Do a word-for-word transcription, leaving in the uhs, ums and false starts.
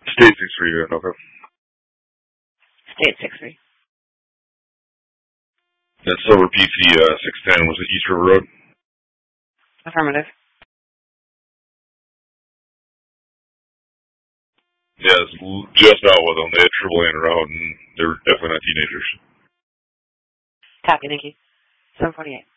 State six three, okay. State six three. That silver P C uh, six ten, was it East River Road? Affirmative. Yeah, it's just out with them. They had triple A in a route, and they were definitely not teenagers. Copy, thank you. seven forty-eight.